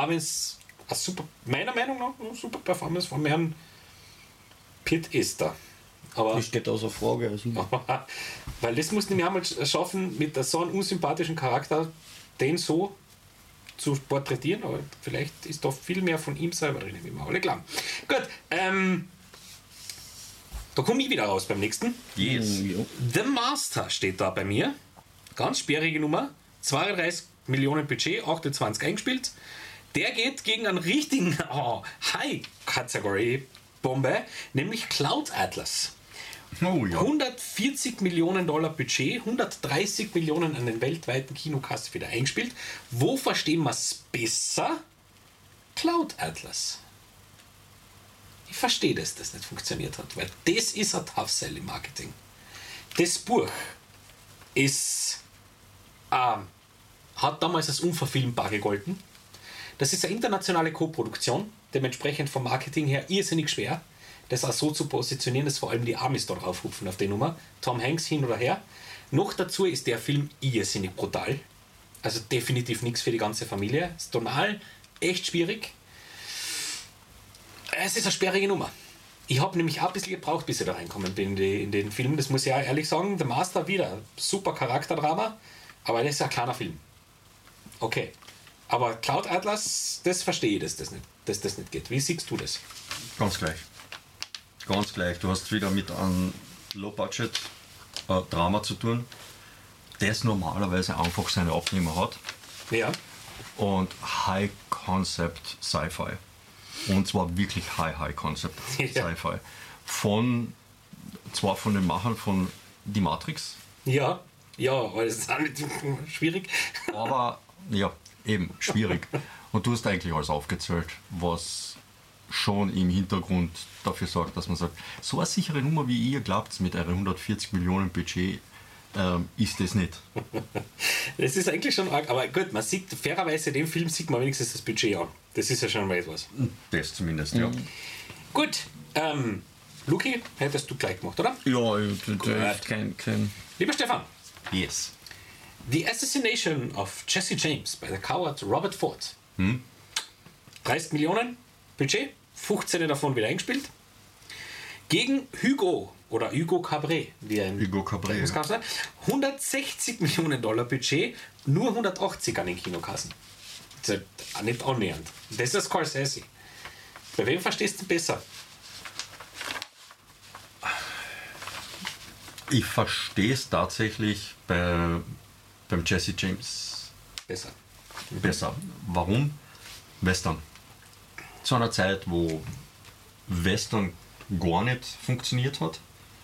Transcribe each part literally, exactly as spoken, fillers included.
auch wenn es super, meiner Meinung nach eine super Performance von Herrn Pitt ist da. Aber, das steht außer Frage. Also. Weil das muss nämlich einmal schaffen, mit so einem unsympathischen Charakter den so zu porträtieren, aber vielleicht ist da viel mehr von ihm selber drin, wie wir alle glauben. Gut, ähm, da komme ich wieder raus beim nächsten. Yes. The Master steht da bei mir. Ganz sperrige Nummer. zweiunddreißig Millionen Budget, achtundzwanzig eingespielt. Der geht gegen einen richtigen oh, High-Category-Bombe, nämlich Cloud Atlas. Oh, ja. hundertvierzig Millionen Dollar Budget, hundertdreißig Millionen an den weltweiten Kinokasse wieder eingespielt. Wo verstehen wir es besser? Cloud Atlas. Ich verstehe, dass das nicht funktioniert hat, weil das ist ein Tough Sell im Marketing. Das Buch ist, äh, hat damals als unverfilmbar gegolten. Das ist eine internationale Koproduktion, dementsprechend vom Marketing her irrsinnig schwer, das auch so zu positionieren, dass vor allem die Amis da drauf hupfen auf die Nummer. Tom Hanks hin oder her. Noch dazu ist der Film irrsinnig brutal. Also definitiv nichts für die ganze Familie. Ist tonal echt schwierig. Es ist eine sperrige Nummer. Ich habe nämlich auch ein bisschen gebraucht, bis ich da reinkommen bin in, die, in den Film. Das muss ich auch ehrlich sagen. The Master wieder. Super Charakterdrama. Aber das ist ein kleiner Film. Okay. Aber Cloud Atlas, das verstehe ich, dass das nicht, dass das nicht geht. Wie siehst du das? Ganz gleich. Ganz gleich. Du hast wieder mit einem Low-Budget-Drama zu tun, das normalerweise einfach seine Abnehmer hat. Ja. Und High-Concept Sci-Fi. Und zwar wirklich High-High-Concept Sci-Fi. Ja. Von, zwar von den Machern von Die Matrix. Ja, ja, aber das ist auch nicht schwierig. Aber, ja, eben, schwierig. Und du hast eigentlich alles aufgezählt, was schon im Hintergrund dafür sorgt, dass man sagt, so eine sichere Nummer wie ihr glaubt mit euren hundertvierzig Millionen Budget ähm, ist das nicht. Das ist eigentlich schon arg, aber gut, man sieht fairerweise in dem Film sieht man wenigstens das Budget an. Das ist ja schon mal etwas. Das zumindest, ja. Mhm. Gut, ähm, Luki, hättest du gleich gemacht, oder? Ja, das ist kein, kein... Lieber Stefan. Yes. The Assassination of Jesse James by the Coward Robert Ford. Hm? dreißig Millionen Budget, fünfzehn davon wieder eingespielt. Gegen Hugo oder Hugo Cabret, wie er in Hugo Cabret, ja. hundertsechzig Millionen Dollar Budget, nur hundertachtzig an den Kinokassen. Das ist ja nicht annähernd. Das ist Scorsese. Bei wem verstehst du besser? Ich verstehe es tatsächlich bei, beim Jesse James besser. besser. Warum? Western. Zu einer Zeit, wo Western gar nicht funktioniert hat.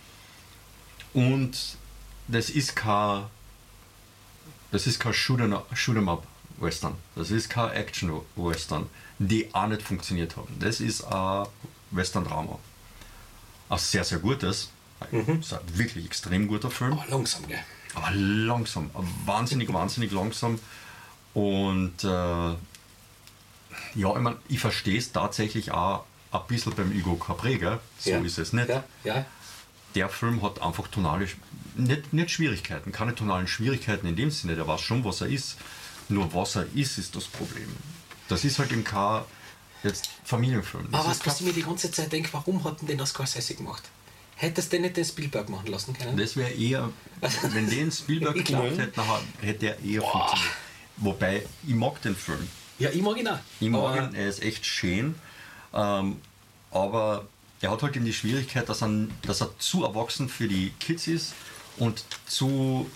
Und das ist kein das ist kein Shoot'em-up-Western. Das ist kein Action-Western, die auch nicht funktioniert haben. Das ist ein Western-Drama. Ein sehr, sehr gutes. Mhm. Das ist ein wirklich extrem guter Film. Aber langsam, gell? Aber langsam. Wahnsinnig, wahnsinnig langsam. Und äh, ja, ich meine, ich verstehe es tatsächlich auch ein bisschen beim Hugo Cabret, gell? So ja. ist es nicht. Ja, ja. Der Film hat einfach tonale, nicht, nicht Schwierigkeiten, keine tonalen Schwierigkeiten in dem Sinne, der weiß schon, was er ist. Nur was er ist, ist das Problem. Das ist halt eben kein jetzt Familienfilm. Das Aber ist was, was ich mir die ganze Zeit denke, warum hat denn den das Scorsese gemacht? Hättest du nicht den Spielberg machen lassen können? Das wäre eher, wenn den Spielberg gemacht hätte, nachher hätte er eher Boah. funktioniert. Wobei, ich mag den Film. Ja, ich mag ihn auch. Ich mag ihn, er ist echt schön. Ähm, aber er hat halt eben die Schwierigkeit, dass er, dass er zu erwachsen für die Kids ist und zu,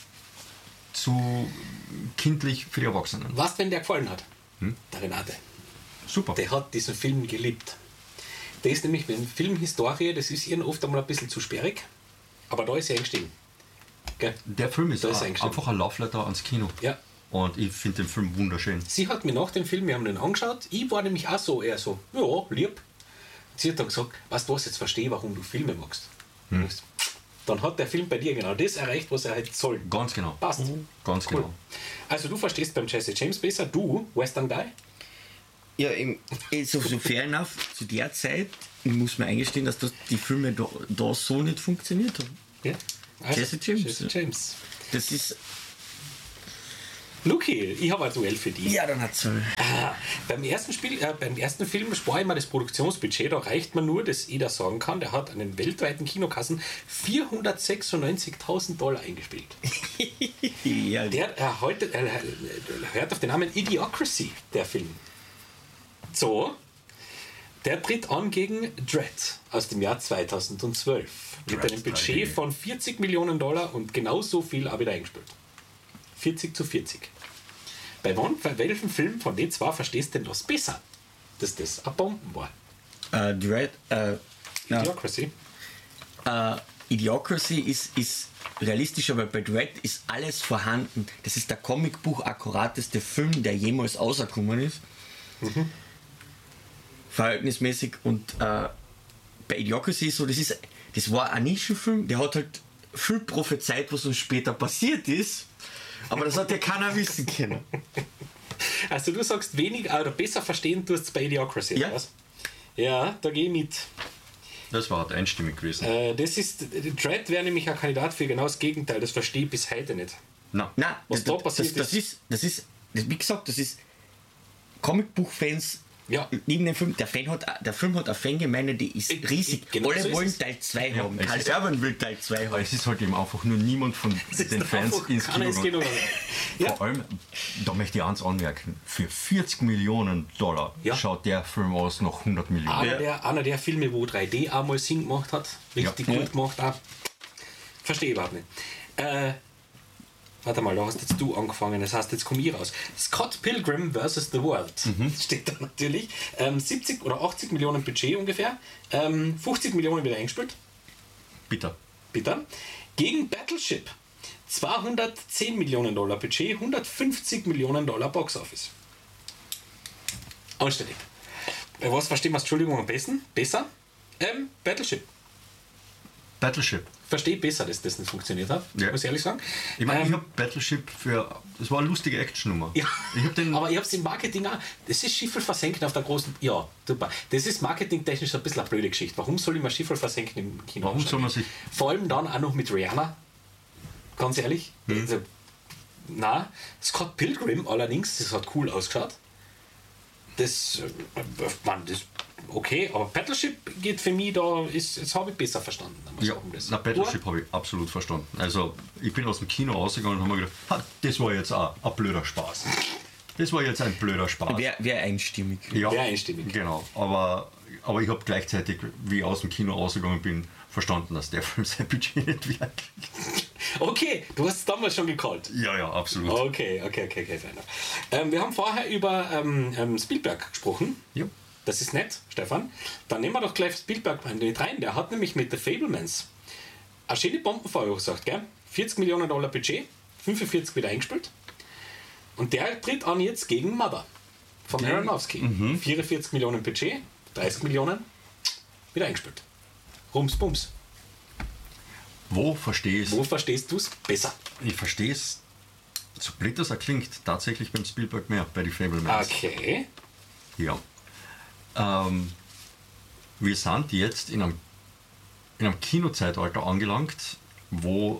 zu kindlich für die Erwachsenen. Was, wenn der gefallen hat? Hm? Der Renate. Super. Der hat diesen Film geliebt. Der ist nämlich mit Filmhistorie, das ist ihnen oft einmal ein bisschen zu sperrig, aber da ist er eingestiegen. Gell? Der Film ist, da ist ein, einfach ein Love Letter ans Kino. Ja. Und ich finde den Film wunderschön. Sie hat mir nach dem Film, wir haben den angeschaut, ich war nämlich auch so, eher so, ja, lieb. Sie hat dann gesagt, weißt du was, jetzt verstehe, warum du Filme magst. Hm. Dann hat der Film bei dir genau das erreicht, was er halt soll. Ganz genau. Passt. Mhm. Ganz cool. genau. Also du verstehst beim Jesse James besser, du, Western Guy? Ja, eben, so, so fair enough, zu der Zeit muss man eingestehen, dass das, die Filme da, da so nicht funktioniert haben. Ja. Also, Jesse James. Jesse James. Das ist... Luki, ich habe ein Duell für dich. Ja, dann hat's so. Ah, beim, ersten Spiel, äh, beim ersten Film spare ich mal das Produktionsbudget, da reicht man nur, dass ich da sagen kann, der hat an den weltweiten Kinokassen vierhundertsechsundneunzigtausend Dollar eingespielt. Ja, Der äh, heute, äh, hört auf den Namen Idiocracy, der Film. So, der tritt an gegen Dread aus dem Jahr zweitausendzwölf mit Dread einem Budget drei D. von vierzig Millionen Dollar und genau so viel habe ich da eingespielt. vierzig zu vierzig. Bei, wann, bei welchem Film von den zwei verstehst du denn das besser? Dass das ein Bomben war. äh, Dread, äh, na, Idiocracy. äh, Idiocracy ist, ist realistischer, weil bei Dread ist alles vorhanden. Das ist der Comicbuch akkurateste Film, der jemals rausgekommen ist. Mhm. Verhältnismäßig. Und äh, bei Idiocracy ist so, das, ist, das war ein Nischenfilm, der hat halt viel prophezeit, was uns später passiert ist. Aber das hat ja keiner wissen können. Also du sagst weniger oder besser verstehen tust bei Idiocracy, Ja. oder was? Ja, da gehe ich mit. Das war halt einstimmig gewesen. Äh, das ist, Dread wäre nämlich ein Kandidat für genau das Gegenteil. Das verstehe ich bis heute nicht. Na, Nein, Was das, da passiert das, das ist, das ist, das, wie gesagt, das ist Comicbuch-Fans. Ja. Lieben den Film. Der, Fan hat, der Film hat eine Fangemeinde, die ist Ich- riesig. ich- genau Alle so ist wollen es. Teil zwei Ja, haben. es Karl ist- Urban will Teil zwei aber haben. es ist halt eben einfach nur niemand von den Fans Einfach ins keiner Kino ins Kino gegangen. gegangen. Ja. Vor allem, da möchte ich eins anmerken, für vierzig Millionen Dollar Ja. schaut der Film aus nach hundert Millionen. Einer, der, einer der Filme, wo drei D einmal Sinn gemacht hat, richtig Ja. gut gemacht auch. Verstehe ich überhaupt nicht. Äh, warte mal, da hast jetzt du angefangen, das heißt, jetzt komme ich raus. Scott Pilgrim versus The World steht da natürlich. Ähm, siebzig oder achtzig Millionen Budget ungefähr. Ähm, fünfzig Millionen wieder eingespielt. Bitte. Bitte. Gegen Battleship. zweihundertzehn Millionen Dollar Budget, hundertfünfzig Millionen Dollar Box Office. Anständig. Bei was verstehen wir Entschuldigung am besten? Besser? Ähm, Battleship. Battleship. Verstehe besser, dass das nicht funktioniert hat, Ja. muss ich ehrlich sagen. Ich meine, Ähm, ich habe Battleship für. Das war eine lustige Actionnummer. ja, Ich habe den. aber ich habe es im Marketing auch. Das ist Schiffe versenken auf der großen. Ja, super. Das ist marketingtechnisch ein bisschen eine blöde Geschichte. Warum soll ich mal Schiffe versenken im Kino? Warum soll man sich- Vor allem dann auch noch mit Rihanna. Ganz ehrlich. Hm. Also, na, Scott Pilgrim allerdings, das hat cool ausgeschaut. Das, äh, man, das okay, aber Battleship geht für mich da, ist, das habe ich besser verstanden. muss ich Ja, sagen, das. na, Battleship habe ich absolut verstanden. Also, ich bin aus dem Kino rausgegangen und habe mir gedacht, ha, das war jetzt auch ein blöder Spaß. Das war jetzt ein blöder Spaß. Wäre wär einstimmig. Ja, Wäre einstimmig. Genau, aber, aber ich habe gleichzeitig, wie ich aus dem Kino rausgegangen bin, verstanden, dass der Film sein Budget nicht wieder kriegt. Okay, du hast es damals schon gecallt. Ja, ja, absolut. Okay, okay, okay, okay, fair enough. Ähm, wir haben vorher über ähm, ähm, Spielberg gesprochen. Ja. Das ist nett, Stefan. Dann nehmen wir doch gleich Spielberg mit rein. Der hat nämlich mit The Fablemans eine schöne Bomben verursacht, gell? vierzig Millionen Dollar Budget, fünfundvierzig wieder eingespielt. Und der tritt an jetzt gegen Mother von Aronofsky. vierundvierzig Millionen Budget, dreißig Millionen wieder eingespielt. Rums, bums. Wo verstehe ich Wo verstehst du es besser? Ich verstehe es, so blöd das er klingt, tatsächlich beim Spielberg mehr, bei die Fablemans. Okay. Ja. Ähm, wir sind jetzt in einem, in einem Kinozeitalter angelangt, wo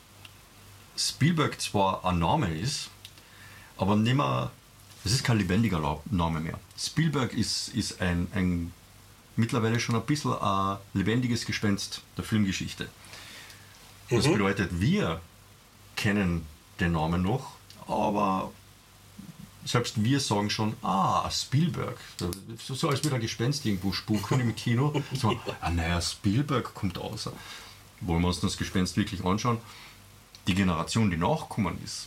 Spielberg zwar ein Name ist, aber nicht mehr, es ist kein lebendiger La- Name mehr. Spielberg ist, ist ein, ein mittlerweile schon ein bisschen ein lebendiges Gespenst der Filmgeschichte. Das bedeutet, wir kennen den Namen noch, aber selbst wir sagen schon, ah, Spielberg. So, so als würde ein Gespenst irgendwo spuken im Kino. So, ah, naja, Spielberg kommt außer. Wollen wir uns das Gespenst wirklich anschauen? Die Generation, die nachkommen ist,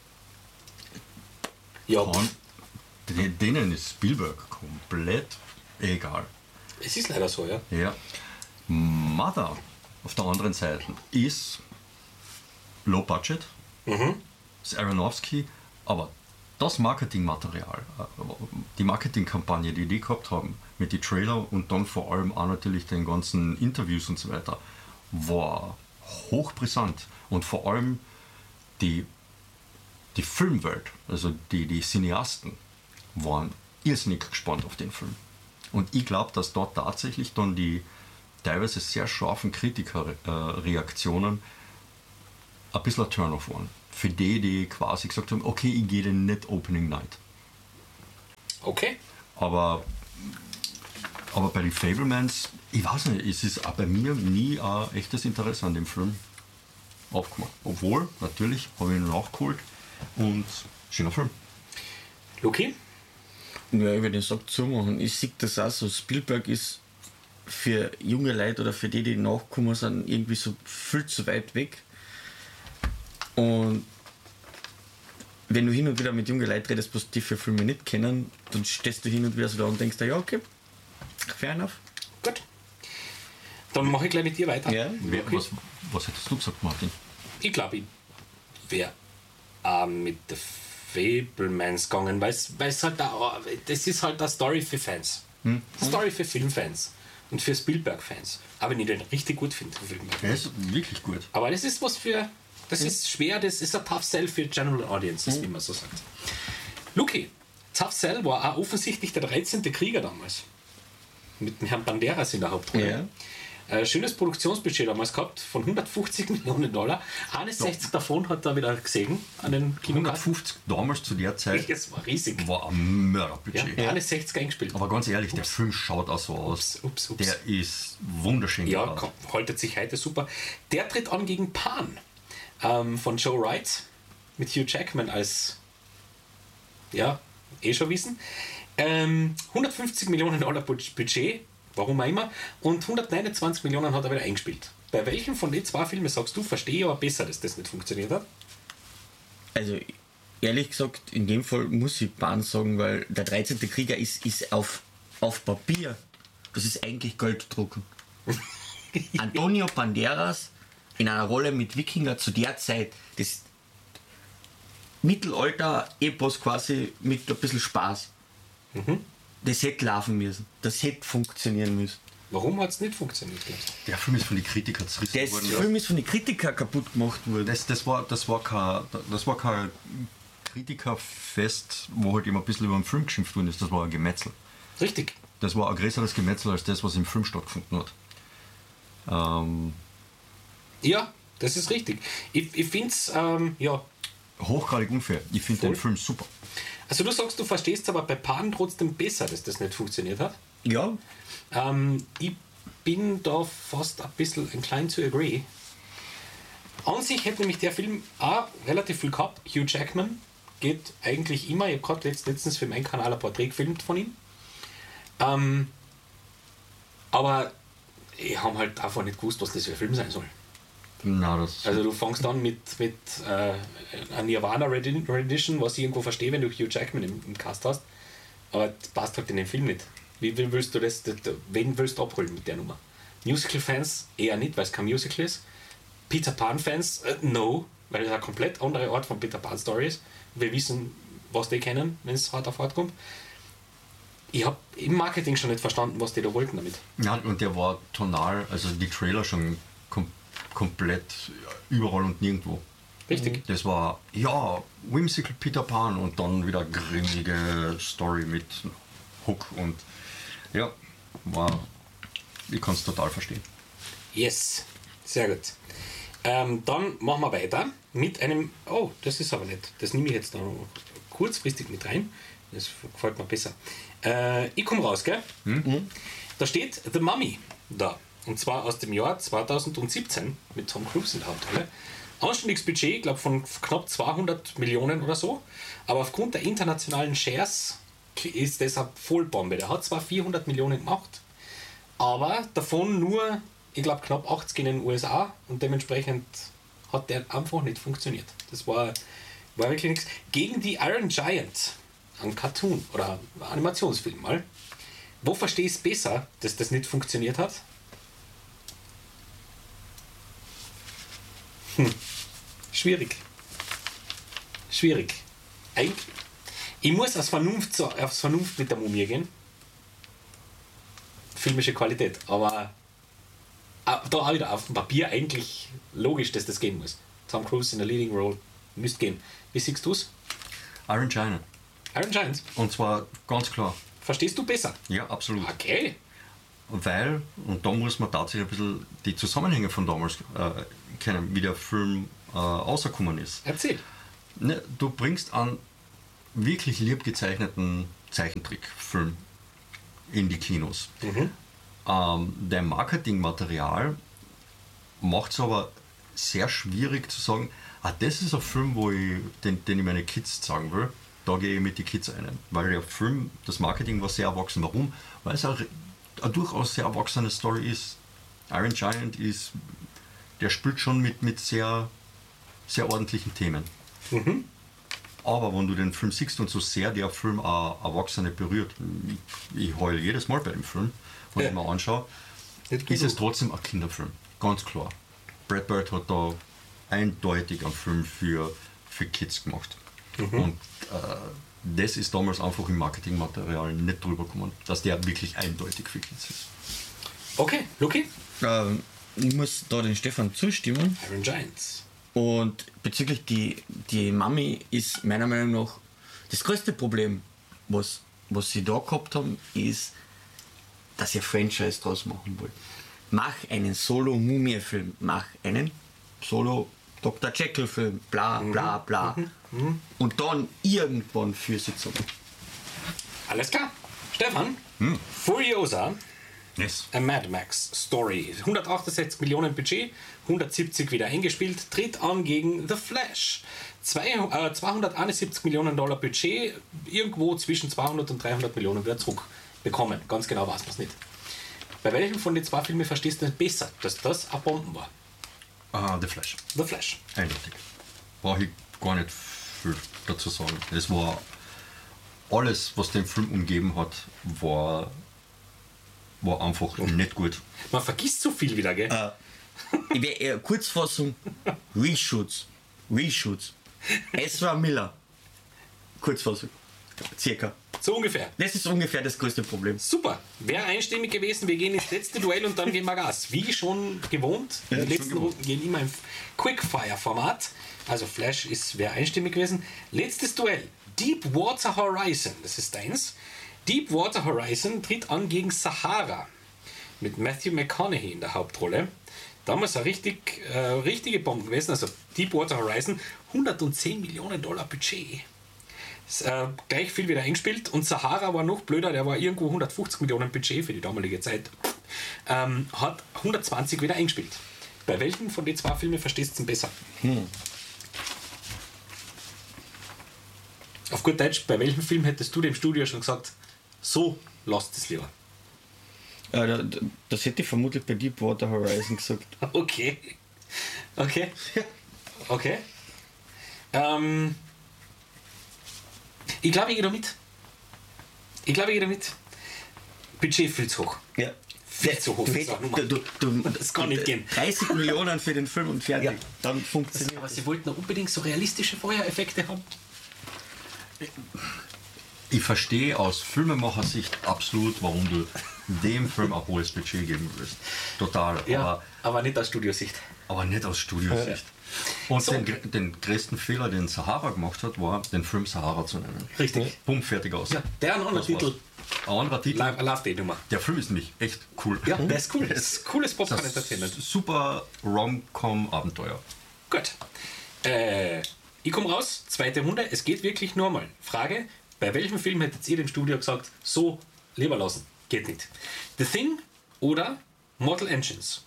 Ja, kann, denen ist Spielberg komplett egal. es ist leider so, ja. Ja. Mother auf der anderen Seite ist Low Budget, ist Aronofsky, aber das Marketingmaterial, äh, die Marketingkampagne, die die gehabt haben, mit den Trailer und dann vor allem auch natürlich den ganzen Interviews und so weiter, war hochbrisant. Und vor allem die, die Filmwelt, also die, die Cineasten, waren irrsinnig gespannt auf den Film. Und ich glaube, dass dort tatsächlich dann die teilweise sehr scharfen Kritikerreaktionen ein bisschen ein Turn-off waren für die, die quasi gesagt haben, okay, ich gehe den nicht Opening Night. Okay. Aber, aber bei den Fablemans, ich weiß nicht, es ist auch bei mir nie ein echtes Interesse an dem Film aufgekommen. Obwohl, natürlich, habe ich ihn nachgeholt und schöner Film. Luki? Ja, ich würde den Sack zumachen. Ich sehe das auch so. Spielberg ist für junge Leute oder für die, die nachkommen, sind irgendwie so viel zu weit weg. Und wenn du hin und wieder mit jungen Leuten redest, was die für Filme nicht kennen, dann stehst du hin und wieder so da und denkst, ja, okay, fair enough. Gut. Dann mache ich gleich mit dir weiter. Ja. Wer, Okay. was, was hättest du gesagt, Martin? Ich glaube, ich wäre äh, mit The Fablemans gegangen, weil es halt da, das ist halt eine Story für Fans. Eine Story für Filmfans und für Spielberg-Fans. Aber wenn ich den richtig gut finde, den Film. Er ist wirklich gut. Aber das ist was für, das ist schwer, das ist ein Tough Sell für General Audiences, wie man so sagt. Luki, Tough Sell war auch offensichtlich der dreizehnte Krieger damals. Mit dem Herrn Banderas in der Hauptrolle. Äh, schönes Produktionsbudget damals gehabt von hundertfünfzig Millionen Dollar. einundsechzig davon hat er wieder gesehen an den Kinokassen. hundertfünfzig damals zu der Zeit Das war riesig. war ein Ja, Mörderbudget. einundsechzig eingespielt. Aber ganz ehrlich, der Film schaut auch so aus. Ups, ups, ups. Der ist wunderschön Ja, gemacht. komm, haltet sich heute super. Der tritt an gegen Pan ähm, von Joe Wright mit Hugh Jackman als, ja, eh schon wissen. Ähm, hundertfünfzig Millionen Dollar Budget, warum auch immer, und hundertneunundzwanzig Millionen hat er wieder eingespielt. Bei welchem von den zwei Filmen sagst du, verstehe ich aber besser, dass das nicht funktioniert hat? Also, ehrlich gesagt, in dem Fall muss ich Bahn sagen, weil der dreizehnte Krieger ist, ist auf, auf Papier, das ist eigentlich Gelddrucken. Antonio Banderas in einer Rolle mit Wikinger zu der Zeit, das Mittelalter-Epos quasi mit ein bisschen Spaß. Das hätte laufen müssen, das hätte funktionieren müssen. Warum hat es nicht funktioniert, glaubst du? Der Film ist von den Kritikern zerrissen Der worden. Film ist von den Kritikern kaputt gemacht worden. Das, das, war, das, war kein, das war kein Kritikerfest, wo halt immer ein bisschen über den Film geschimpft worden ist. Das war ein Gemetzel. Richtig. Das war ein größeres Gemetzel als das, was im Film stattgefunden hat. Ähm, Ja, das ist richtig. Ich, ich finde es, ähm, ja. hochgradig unfair. Ich finde Voll. den Film super. Also du sagst, du verstehst aber bei Pan trotzdem besser, dass das nicht funktioniert hat. Ja, Ähm, ich bin da fast ein bisschen inclined to agree. An sich hätte nämlich der Film auch relativ viel gehabt. Hugh Jackman geht eigentlich immer. Ich habe gerade letzt, letztens für meinen Kanal ein Porträt gefilmt von ihm. Ähm, aber ich habe halt einfach nicht gewusst, was das für ein Film sein soll. Na, das Also du fängst an mit, mit äh, einer Nirvana Rendition, was ich irgendwo verstehe, wenn du Hugh Jackman im, im Cast hast. Aber das passt halt in den Film nicht. Wie, wie willst du das, das, wen willst du abholen mit der Nummer? Musical-Fans eher nicht, weil es kein Musical ist. Peter Pan-Fans, äh, no, weil es eine komplett andere Art von Peter Pan-Story ist. Wir wissen, was die kennen, wenn es hart auf hart kommt. Ich habe im Marketing schon nicht verstanden, was die da wollten damit. Ja, und der war tonal, also die Trailer schon kom komplett überall und nirgendwo. Richtig. Das war, ja, whimsical Peter Pan und dann wieder grimmige Story mit Hook und ja, war, ich kann es total verstehen. Yes, sehr gut. Ähm, dann machen wir weiter mit einem, oh, das ist aber nicht, das nehme ich jetzt noch kurzfristig mit rein, das gefällt mir besser. Äh, ich komme raus, gell? Hm? Da steht The Mummy da, und zwar aus dem Jahr zweitausendsiebzehn mit Tom Cruise in der Hauptrolle. Anständiges Budget, ich glaube von knapp zweihundert Millionen oder so, aber aufgrund der internationalen Shares ist das eine Vollbombe. Der hat zwar vierhundert Millionen gemacht, aber davon nur, ich glaube, knapp achtzig in den U S A und dementsprechend hat der einfach nicht funktioniert. Das war, war wirklich nichts. Gegen die Iron Giant, ein Cartoon oder ein Animationsfilm mal. Wo verstehe ich es besser, dass das nicht funktioniert hat? Hm. Schwierig. Schwierig. Eigentlich. Ich muss aus Vernunft, so, aus Vernunft mit der Mumie gehen. Filmische Qualität. Aber äh, da auch wieder auf dem Papier eigentlich logisch, dass das gehen muss. Tom Cruise in der Leading Role müsste gehen. Wie siehst du es? Iron Giant. Iron Giant. Und zwar ganz klar. Verstehst du besser? Ja, absolut. Okay. Weil, und da muss man tatsächlich ein bisschen die Zusammenhänge von damals äh, kennen, wie der Film äh, rausgekommen ist. Erzähl. Ne, du bringst einen wirklich lieb gezeichneten Zeichentrickfilm in die Kinos. Mhm. Ähm, der Marketingmaterial macht es aber sehr schwierig zu sagen, ah, das ist ein Film, wo ich, den, den ich meine Kids zeigen will, da gehe ich mit den Kids ein. Weil der Film, das Marketing war sehr erwachsen. Warum? Weil es auch eine durchaus sehr erwachsene Story ist. Iron Giant ist, der spielt schon mit, mit sehr, sehr ordentlichen Themen. Mhm. Aber wenn du den Film siehst und so sehr der Film auch Erwachsene berührt, ich, ich heule jedes Mal bei dem Film, wenn Ja. ich mir anschaue, Nicht ist genug. es trotzdem ein Kinderfilm. Ganz klar. Brad Bird hat da eindeutig einen Film für, für Kids gemacht. Und äh, das ist damals einfach im Marketingmaterial nicht drüber gekommen, dass der wirklich eindeutig für Kids ist. Okay, Luki? Ähm, ich muss da den Stefan zustimmen. Iron Giants. Und bezüglich die, die Mami ist meiner Meinung nach das größte Problem, was, was sie da gehabt haben, ist, dass ihr Franchise draus machen wollt. Mach einen Solo-Mumie-Film, mach einen Solo-Doktor Jekyll-Film, bla bla bla. Und dann irgendwann für sie zu machen. Alles klar. Stefan? Hm. Furiosa, Yes. a Mad Max Story. hundertachtundsechzig Millionen Budget, hundertsiebzig wieder eingespielt, tritt an gegen The Flash. Zwei, äh, zweihunderteinundsiebzig Millionen Dollar Budget, irgendwo zwischen zweihundert und dreihundert Millionen wieder zurückbekommen. Ganz genau weiß man es nicht. Bei welchem von den zwei Filmen verstehst du denn besser, dass das ein Bomben war? Ah, The Flash. The Flash. Eindeutig. Brauche ich gar nicht viel dazu sagen. Es war alles, was den Film umgeben hat, war, war einfach nicht gut. Man vergisst so viel wieder, gell? Äh, ich werde eher Kurzfassung: Reshoots. Reshoots. Ezra Miller. Kurzfassung. Circa. So ungefähr. Das ist ungefähr das größte Problem. Super, wäre einstimmig gewesen. Wir gehen ins letzte Duell und dann gehen wir Gas. Wie schon gewohnt, Ja, die schon letzten gewohnt. Runden gehen immer im Quickfire-Format. Also Flash ist wäre einstimmig gewesen. Letztes Duell, Deepwater Horizon, das ist deins. Deepwater Horizon tritt an gegen Sahara mit Matthew McConaughey in der Hauptrolle. Damals eine richtig, äh, richtige Bombe gewesen. Also Deepwater Horizon, hundertzehn Millionen Dollar Budget. Ist, äh, gleich viel wieder eingespielt und Sahara war noch blöder, der war irgendwo hundertfünfzig Millionen Budget für die damalige Zeit. Ähm, hat hundertzwanzig wieder eingespielt. Bei welchem von den zwei Filmen verstehst du es denn besser? Hm. Auf gut Deutsch, bei welchem Film hättest du dem Studio schon gesagt, so lasst es lieber? Äh, da- da- das hätte ich vermutlich bei Deepwater Horizon gesagt. Okay. Okay. Okay. Ähm, ich glaube, ich gehe da mit. Ich glaube, ich gehe da mit. Budget viel zu hoch. Ja. Viel zu hoch. Du, für so eine Nummer. du, du, du, Das kann nicht gehen. dreißig Millionen für den Film und fertig. Ja. Dann funktioniert Aber sie wollten unbedingt so realistische Feuereffekte haben. Ich verstehe aus Filmemacher-Sicht absolut, warum du dem Film ein hohes Budget geben willst. Total. Ja, Aber, aber nicht aus Studiosicht. aber nicht aus Studiosicht. Und So. den, gr- den größten Fehler, den Sahara gemacht hat, war, den Film Sahara zu nennen. Richtig. Bumm, fertig aus. Ja, der hat einen anderen Das war's. Titel. Ein anderer Titel. Love, Love Day Nummer. Der Film ist nämlich echt cool. Ja, der ist cool. Das ist cooles Das Popcorn ist Entertainment. super Rom-Com-Abenteuer. Gut. Äh, ich komme raus, zweite Runde. Es geht wirklich nur mal. Frage: Bei welchem Film hättet ihr dem Studio gesagt, so lieber lassen? Geht nicht. The Thing oder Mortal Engines?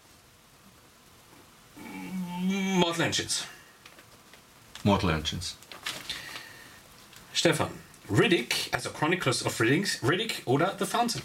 Mortal Engines. Mortal Engines. Stefan, Riddick, also Chronicles of Riddick, Riddick oder The Fountain?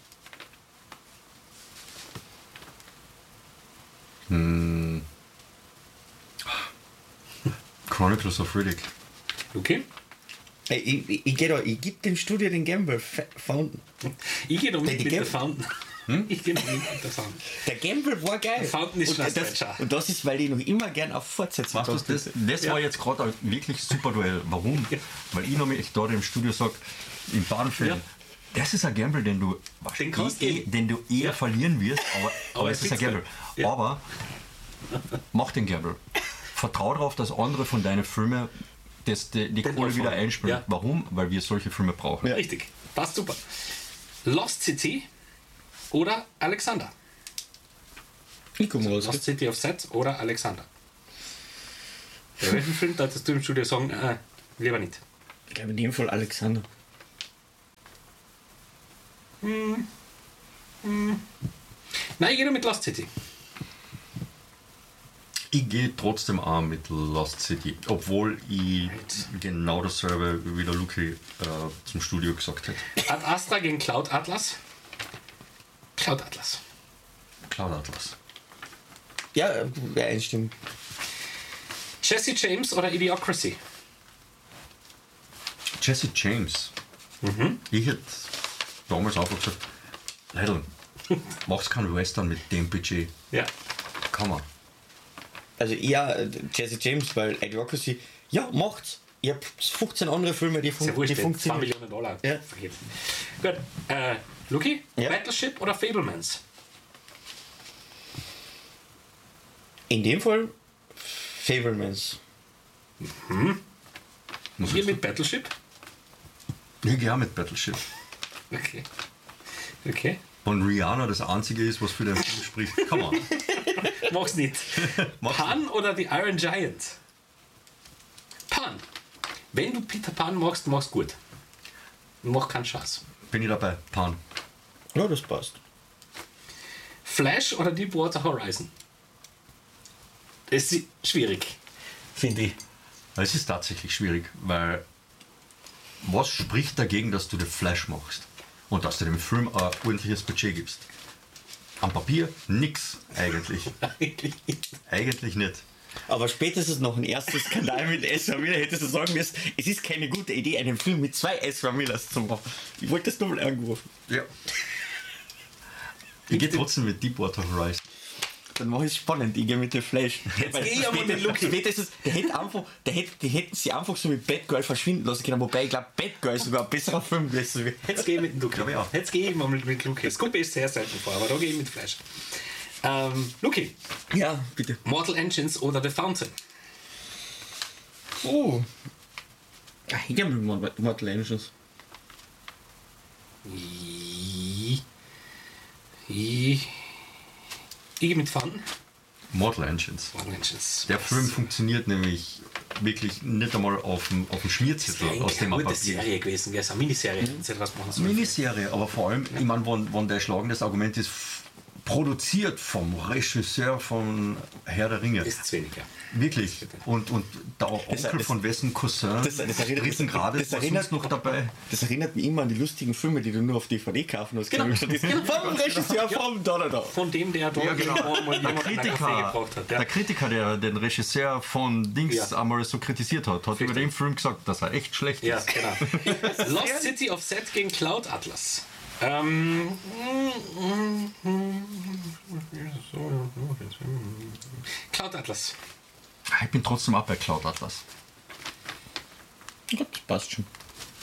Chronicles of Riddick. Okay. Ey, Ich, ich, ich, geh da, ich gebe dem Studio den Gamble Fa- Fountain. Ich gehe noch mit, Die mit The Gam- Fountain. Ich gehe noch mit mit The Fountain. Der Gamble war geil. Fountain ist und, schon das, Adventure. und das ist, weil ich noch immer gern auf Fortsetzung Weißt du, das, das Ja. war jetzt gerade ein wirklich super Duell. Warum? Ja. Weil ich nämlich da im Studio sage, in Badenfeld, Ja. das ist ein Gamble, den du, Den kannst eh, du- den du eher Ja. verlieren wirst, aber, aber, Aber es ist ein fix Gamble. Ja. Aber mach den Gamble. Vertrau darauf, dass andere von deinen Filmen das, die, die Den Kohle wieder auffangen. einspielen. Ja. Warum? Weil wir solche Filme brauchen. Ja. Richtig. Passt super. Lost City oder Alexander? Ich komme raus. Lost City of Set oder Alexander? Bei welchem Film darfst du im Studio sagen, äh, lieber nicht? Ich glaube in dem Fall Alexander. Hm. Hm. Nein, ich gehe nur mit Lost City. Ich gehe trotzdem auch mit Lost City, obwohl ich genau dasselbe wie der Luki äh, zum Studio gesagt hätte. Ad Astra gegen Cloud Atlas. Cloud Atlas. Cloud Atlas. Ja, wäre einstimmen. Jesse James oder Idiocracy? Jesse James. Mhm. Ich hätte damals einfach gesagt, Leute, mach's keinen Western mit dem Budget. Ja. Kann man. Also ja, Jesse James, weil Idiocracy, ja, macht's. Ich hab fünfzehn andere Filme, die, fun Sehr wurscht, die zwei funktionieren. Millionen Dollar. Ja. Vergeben. Gut. Äh, Luki? Ja. Battleship oder Fablemans? In dem Fall Fablemans. Muss Hier ich mit Battleship? Ich gehe auch mit Battleship. Okay. Okay. Wenn Rihanna das einzige ist, was für den Film spricht, kann man. Mach's nicht. Mach's Pan oder die Iron Giant? Pan. Wenn du Peter Pan machst, mach's gut. Mach keinen Schatz. Bin ich dabei. Pan. Ja, das passt. Flash oder Deepwater Horizon? Das ist schwierig, finde ich. Es ist tatsächlich schwierig, weil was spricht dagegen, dass du den Flash machst und dass du dem Film ein ordentliches Budget gibst? Am Papier nix eigentlich. Eigentlich nicht. Eigentlich nicht. Aber spätestens noch ein erstes Skandal mit Ezra Miller hättest du sagen müssen, es ist keine gute Idee, einen Film mit zwei Ezra Millers zu machen. Ich wollte das nur mal angerufen. Ja. Ich gehe trotzdem mit Deepwater Horizon. Dann mache ich es spannend, ich gehe mit dem Flash. Weil geh ja mal mit Lucky. spätestens, der hätte einfach, der hätte, die hätten sie einfach so mit Batgirl verschwinden lassen können, wobei ich glaube, Batgirl sogar ein besserer Film gewesen wäre. Jetzt gehe ich mit dem Luki. Glaube ich auch. Jetzt gehe ich mal mit, mit Luki. Das kommt mir sehr selten vor, aber da gehe ich mit Flash. Ähm, Luki, Ja, bitte. Mortal Engines oder The Fountain? Oh. Ich gehe mit Mort- Mortal Engines. Ich, ich, ich gehe mit Fun. Mortal Engines. Mortal Engines. Der Film funktioniert nämlich wirklich nicht einmal auf dem, auf dem Das Schmierzettel, wäre aus eigentlich dem eine gute Papier. Serie gewesen, gell? So eine Miniserie. Mhm. Sie was machen sollen. Miniserie, aber vor allem, ich meine, wenn, wenn der schlagendes Argument ist, f- produziert vom Regisseur von Herr der Ringe. Ist zu wenig, ja. Wirklich. Und, und der Onkel das- von wessen Cousin das- das erinnert- dritten Grades das war erinnert- sonst noch dabei. Das erinnert mich immer an die lustigen Filme, die du nur auf D V D kaufen hast. Genau. Das ist vom Regisseur, vom da, da, da. Von dem, der da Ja, genau. mal Der jemand einen Kaffee Kritiker, gebraucht hat. Ja. der Kritiker, der den Regisseur von Dings Ja. einmal so kritisiert hat, hat über den Film gesagt, dass er echt schlecht Ja, ist. genau. Lost City of Set gegen Cloud Atlas. Ähm, Cloud Atlas. Ich bin trotzdem auch bei Cloud Atlas. Das passt schon.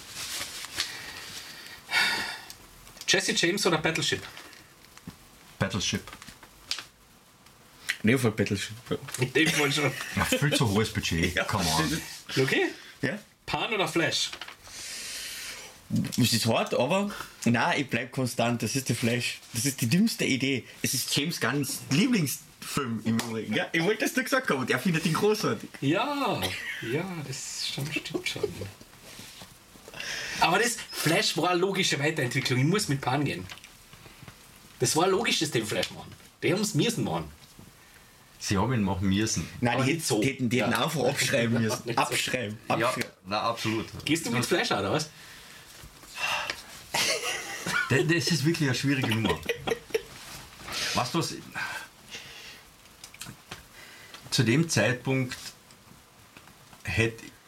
Jesse James oder Battleship? Battleship. Nee, von Battleship. In dem Fall schon. Ja, viel zu hohes Budget. Come on. Okay? Ja? Pan oder Flash? Es ist hart, aber nein, ich bleib konstant. Das ist der Flash. Das ist die dümmste Idee. Es ist James Gunns Lieblingsfilm im Übrigen. Ja, ich wollte das nur gesagt haben und er findet ihn großartig. Ja, ja, das stimmt, stimmt schon. Aber das Flash war eine logische Weiterentwicklung. Ich muss mit Pan gehen. Das war logisch, dass die den Flash machen. Die haben es müssen machen. Sie haben ihn machen müssen. Nein, Aber die, nicht so. die, hätten- die hätten Ja. einfach abschreiben müssen. Nicht so. Abschreiben. Ja, abschreiben. na absolut. Gehst du mit Flash oder was? Das, das ist wirklich eine schwierige Nummer. Weißt du was? Zu dem Zeitpunkt hätte ich.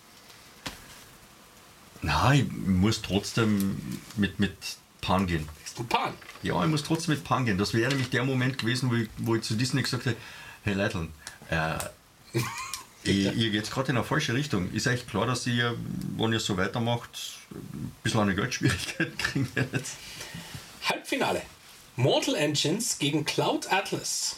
Nein, ich muss trotzdem mit, mit Pan gehen. Bist du Pan? Ja, ich muss trotzdem mit Pan gehen. Das wäre nämlich der Moment gewesen, wo ich, wo ich zu Disney gesagt hätte: Hey Leiteln, äh, ihr, ihr geht gerade in eine falsche Richtung. Ist euch klar, dass ihr, wenn ihr so weitermacht, ein bisschen eine Geldschwierigkeit kriegen werdet? Halbfinale. Mortal Engines gegen Cloud Atlas.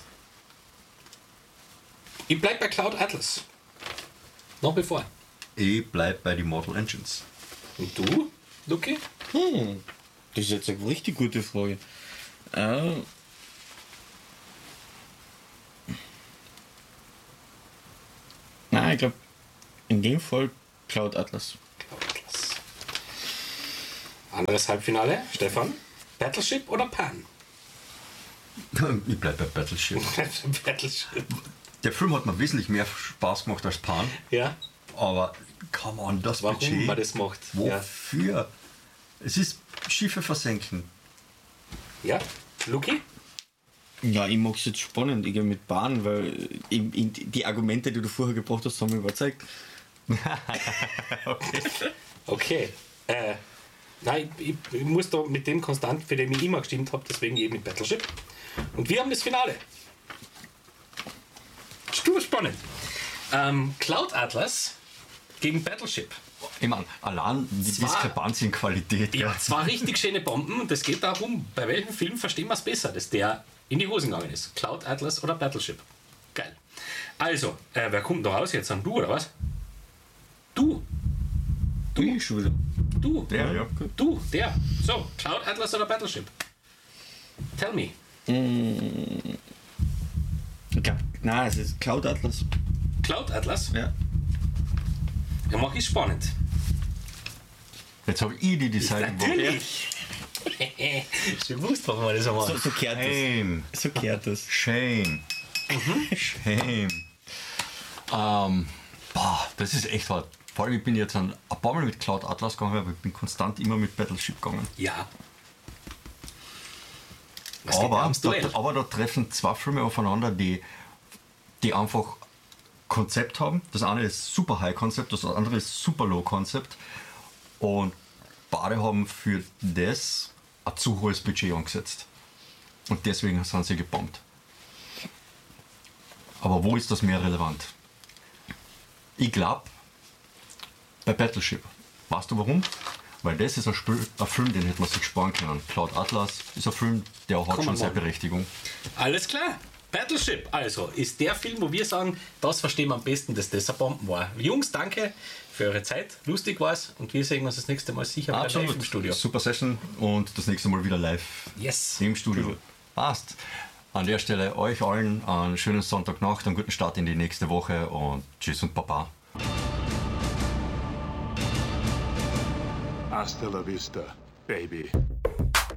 Ich bleib bei Cloud Atlas. Noch bevor. Ich bleib bei den Mortal Engines. Und du, Luki? Hm, das ist jetzt eine richtig gute Frage. Äh, nein, Nein, ich glaube, in dem Fall Cloud Atlas. Cloud Atlas. Anderes Halbfinale. Stefan, Battleship oder Pan? Ich bleib bei Battleship. Battleship. Der Film hat mir wesentlich mehr Spaß gemacht als Pan, Ja, aber come on, das warum Budget. man das macht. Ja. Wofür? Es ist Schiffe versenken. Ja, Luki? Ja, ich mag es jetzt spannend, ich gehe mit Bahn, weil ich, ich, die Argumente, die du vorher gebracht hast, haben mich überzeugt. Okay. Okay. Äh, nein, ich, ich, ich muss da mit dem konstant, für den ich immer gestimmt habe, deswegen eben mit Battleship. Und wir haben das Finale. Super spannend. Ähm, Cloud Atlas gegen Battleship. Ich meine, allein die Zwar- Diskrepanz in Qualität. Ja, gell? zwei richtig schöne Bomben und es geht darum, bei welchem Film verstehen wir es besser, dass der in die Hosen gegangen ist. Cloud Atlas oder Battleship. Geil. Also, äh, wer kommt da raus jetzt? An du oder was? Du. Du ich schon wieder. Du. Der, ja. Du, der. So, Cloud Atlas oder Battleship? Tell me. Ich glaube, nein, es ist Cloud Atlas. Cloud Atlas? Ja. Ja, mach ich spannend. Jetzt habe ich die Design. Natürlich. Ich wusste, warum wir das so So, machen. so kehrt das. Shame. So kehrt das. Shame. Shame. Ähm, boah, das ist echt hart. Vor allem, ich bin jetzt ein, ein paar Mal mit Cloud Atlas gegangen, aber ich bin konstant immer mit Battleship gegangen. Ja. Was geht da Aber ums Duell? da, aber da treffen zwei Filme aufeinander, die, die einfach Konzept haben. Das eine ist super High Konzept, das andere ist super Low Konzept. Und beide haben für das ein zu hohes Budget angesetzt. Und deswegen sind sie gebombt. Aber wo ist das mehr relevant? Ich glaube, bei Battleship. Weißt du warum? Weil das ist ein, Spiel, ein Film, den hätte man sich sparen können. Cloud Atlas ist ein Film, der hat Komm schon mal. seine Berechtigung. Alles klar. Battleship, also, ist der Film, wo wir sagen, das verstehen wir am besten, dass das ein Bomben war. Jungs, danke für eure Zeit. Lustig war's und wir sehen uns das nächste Mal sicher wieder live im Studio. Super Session und das nächste Mal wieder live Yes. im Studio. Passt. An der Stelle euch allen einen schönen Sonntagnacht, einen guten Start in die nächste Woche und tschüss und Baba. Hasta la vista, baby.